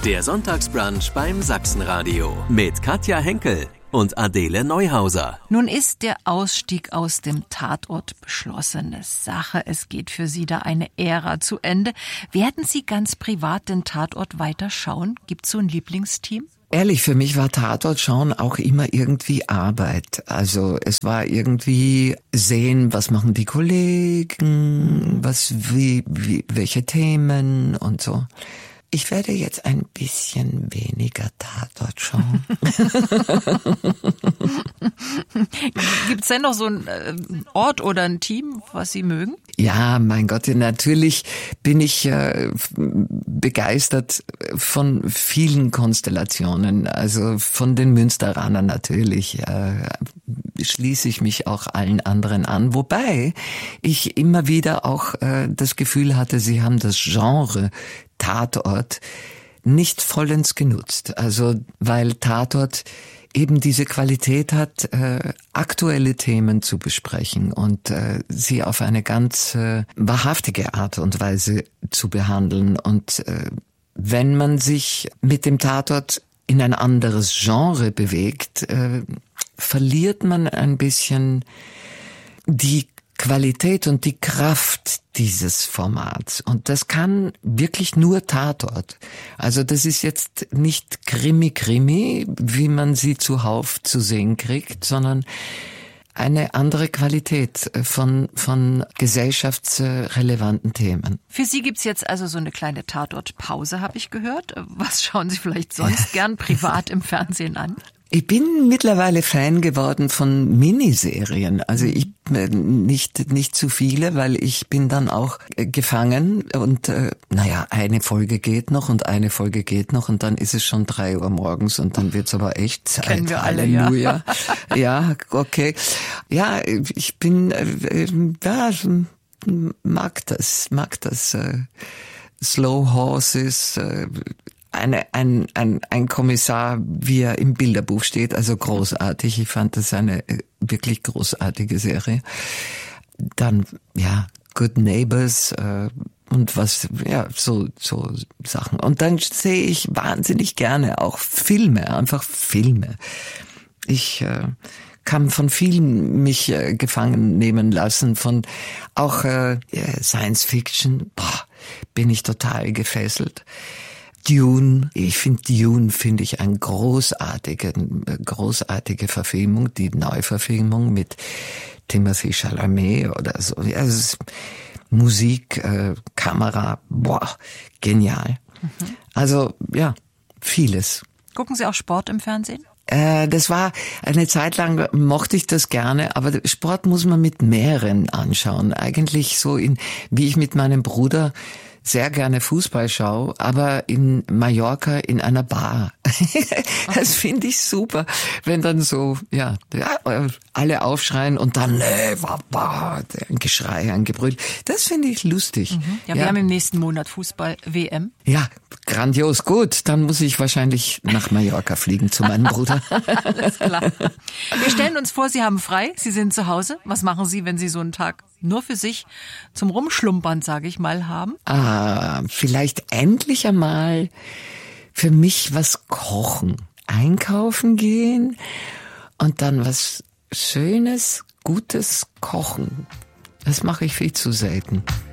Der Sonntagsbrunch beim Sachsenradio mit Katja Henkel und Adele Neuhauser. Nun ist der Ausstieg aus dem Tatort beschlossene Sache. Es geht für Sie da eine Ära zu Ende. Werden Sie ganz privat den Tatort weiterschauen? Gibt's so ein Lieblingsteam? Ehrlich, für mich war Tatort schauen auch immer irgendwie Arbeit. Also es war irgendwie sehen, was machen die Kollegen, welche Themen und so. Ich werde jetzt ein bisschen weniger Tatort schauen. Gibt's denn noch so einen Ort oder ein Team, was Sie mögen? Ja, mein Gott, natürlich bin ich begeistert von vielen Konstellationen. Also von den Münsteranern natürlich schließe ich mich auch allen anderen an. Wobei ich immer wieder auch das Gefühl hatte, sie haben das Genre Tatort nicht vollends genutzt. Also weil Tatort eben diese Qualität hat, aktuelle Themen zu besprechen und sie auf eine ganz wahrhaftige Art und Weise zu behandeln. Und wenn man sich mit dem Tatort in ein anderes Genre bewegt, verliert man ein bisschen die Qualität und die Kraft dieses Formats. Und das kann wirklich nur Tatort. Also das ist jetzt nicht Krimi, wie man sie zuhauf zu sehen kriegt, sondern eine andere Qualität von gesellschaftsrelevanten Themen. Für Sie gibt's jetzt also so eine kleine Tatortpause, habe ich gehört. Was schauen Sie vielleicht sonst gern privat im Fernsehen an? Ich bin mittlerweile Fan geworden von Miniserien. Also ich nicht zu viele, weil ich bin dann auch gefangen und eine Folge geht noch und eine Folge geht noch und dann ist es schon 3 Uhr morgens und dann wird's aber echt Zeit. Kennen wir alle, Halleluja. Ja, okay. Ja, ich bin mag das Slow Horses, ein Kommissar, wie er im Bilderbuch steht, also großartig. Ich fand das eine wirklich großartige Serie. Dann, Good Neighbors und so Sachen. Und dann sehe ich wahnsinnig gerne auch einfach Filme. Ich kann von vielen mich gefangen nehmen lassen, von auch Science Fiction. Bin ich total gefesselt. Dune, finde ich eine großartige Verfilmung, die Neuverfilmung mit Timothée Chalamet oder so. Ja, es ist Musik, Kamera, genial. Also, vieles. Gucken Sie auch Sport im Fernsehen? Das war eine Zeit lang, mochte ich das gerne, aber Sport muss man mit mehreren anschauen. Eigentlich so wie ich mit meinem Bruder sehr gerne Fußball schaue, aber in Mallorca in einer Bar. Das finde ich super, wenn dann so, alle aufschreien und dann ein Geschrei, ein Gebrüll. Das finde ich lustig. Ja, wir haben im nächsten Monat Fußball-WM. Ja, grandios, gut. Dann muss ich wahrscheinlich nach Mallorca fliegen zu meinem Bruder. Alles klar. Wir stellen uns vor, Sie haben frei, Sie sind zu Hause. Was machen Sie, wenn Sie so einen Tag nur für sich zum Rumschlumpern, sage ich mal, haben? Vielleicht endlich einmal für mich was kochen. Einkaufen gehen und dann was Schönes, Gutes kochen. Das mache ich viel zu selten.